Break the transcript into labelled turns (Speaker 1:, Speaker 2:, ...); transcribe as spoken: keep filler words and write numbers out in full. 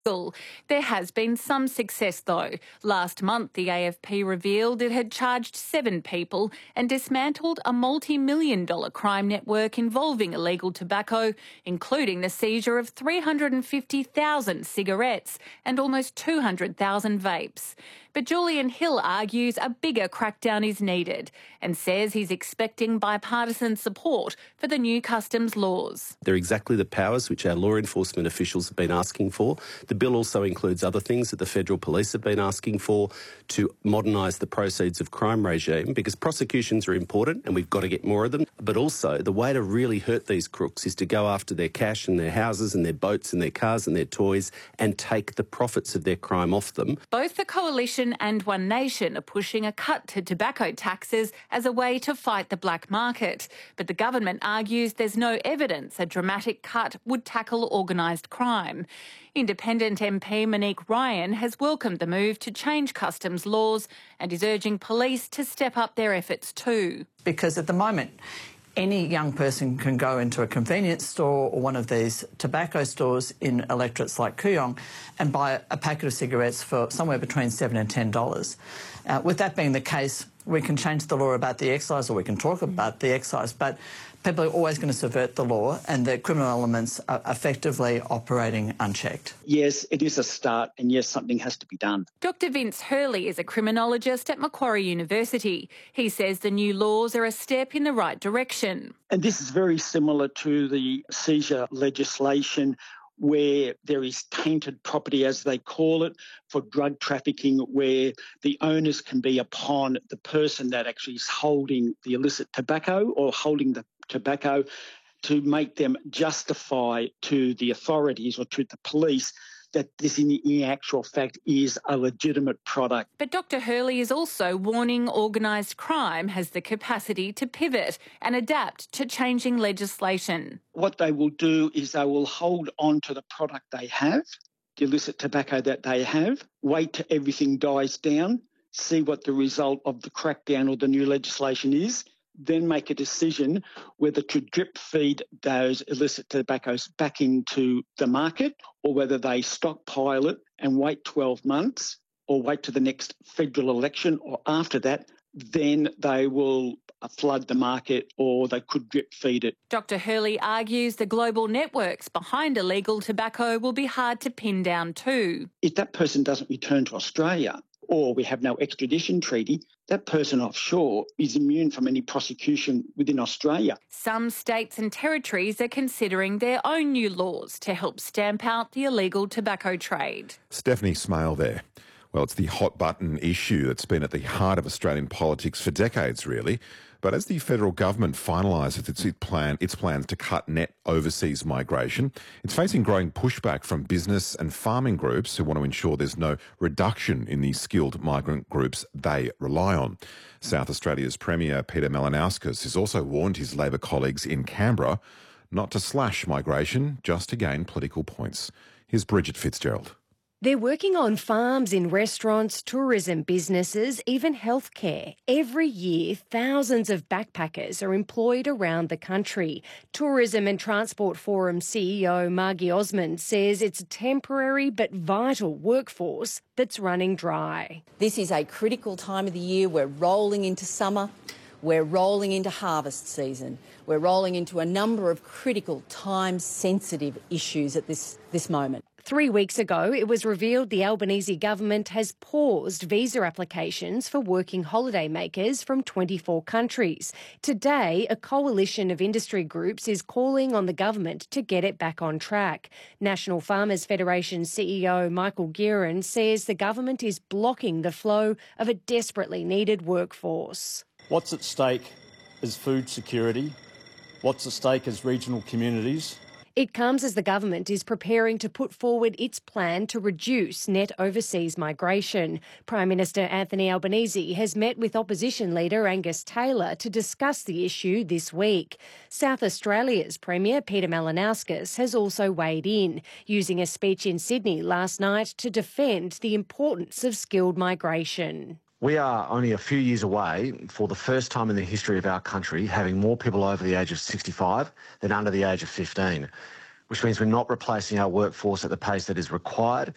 Speaker 1: There has been some success though. Last month, the A F P revealed it had charged seven people and dismantled a multi-million dollar crime network involving illegal tobacco, including the seizure of three hundred fifty thousand cigarettes and almost two hundred thousand vapes. But Julian Hill argues a bigger crackdown is needed and says he's expecting bipartisan support for the new customs laws.
Speaker 2: They're exactly the powers which our law enforcement officials have been asking for. The bill also includes other things that the federal police have been asking for to modernise the proceeds of crime regime, because prosecutions are important and we've got to get more of them. But also the way to really hurt these crooks is to go after their cash and their houses and their boats and their cars and their toys and take the profits of their crime off them.
Speaker 1: Both the Coalition and One Nation are pushing a cut to tobacco taxes as a way to fight the black market. But the government argues there's no evidence a dramatic cut would tackle organised crime. Independent M P Monique Ryan has welcomed the move to change customs laws and is urging police to step up their efforts too.
Speaker 3: Because at the moment, any young person can go into a convenience store or one of these tobacco stores in electorates like Kooyong and buy a packet of cigarettes for somewhere between seven and ten dollars. Uh, with that being the case, we can change the law about the excise, or we can talk about the excise, but people are always going to subvert the law and the criminal elements are effectively operating unchecked.
Speaker 4: Yes, it is a start, and yes, something has to be done.
Speaker 1: Doctor Vince Hurley is a criminologist at Macquarie University. He says the new laws are a step in the right direction.
Speaker 4: And this is very similar to the seizure legislation, where there is tainted property, as they call it, for drug trafficking, where the onus can be upon the person that actually is holding the illicit tobacco or holding the tobacco to make them justify to the authorities or to the police that this in, in actual fact is a legitimate product.
Speaker 1: But Doctor Hurley is also warning organised crime has the capacity to pivot and adapt to changing legislation.
Speaker 4: What they will do is they will hold on to the product they have, the illicit tobacco that they have, wait till everything dies down, see what the result of the crackdown or the new legislation is, then make a decision whether to drip feed those illicit tobaccos back into the market or whether they stockpile it and wait twelve months or wait to the next federal election, or after that, then they will flood the market or they could drip feed it.
Speaker 1: Doctor Hurley argues the global networks behind illegal tobacco will be hard to pin down too.
Speaker 4: If that person doesn't return to Australia, or we have no extradition treaty, that person offshore is immune from any prosecution within Australia.
Speaker 1: Some states and territories are considering their own new laws to help stamp out the illegal tobacco trade.
Speaker 5: Stephanie Smale there. Well, it's the hot button issue that's been at the heart of Australian politics for decades, really. But as the federal government finalises its plan, its plans to cut net overseas migration, it's facing growing pushback from business and farming groups who want to ensure there's no reduction in the skilled migrant groups they rely on. South Australia's Premier Peter Malinauskas has also warned his Labor colleagues in Canberra not to slash migration just to gain political points. Here's Bridget Fitzgerald.
Speaker 6: They're working on farms, in restaurants, tourism businesses, even healthcare. Every year, thousands of backpackers are employed around the country. Tourism and Transport Forum C E O Margie Osmond says it's a temporary but vital workforce that's running dry.
Speaker 7: This is a critical time of the year. We're rolling into summer. We're rolling into harvest season. We're rolling into a number of critical, time-sensitive issues at this, this moment.
Speaker 6: Three weeks ago, it was revealed the Albanese government has paused visa applications for working holiday makers from twenty-four countries. Today, a coalition of industry groups is calling on the government to get it back on track. National Farmers Federation C E O Michael Gearan says the government is blocking the flow of a desperately needed workforce.
Speaker 8: What's at stake is food security. What's at stake is regional communities.
Speaker 6: It comes as the government is preparing to put forward its plan to reduce net overseas migration. Prime Minister Anthony Albanese has met with opposition leader Angus Taylor to discuss the issue this week. South Australia's Premier Peter Malinauskas has also weighed in, using a speech in Sydney last night to defend the importance of skilled migration.
Speaker 9: We are only a few years away, for the first time in the history of our country, having more people over the age of sixty-five than under the age of fifteen, which means we're not replacing our workforce at the pace that is required.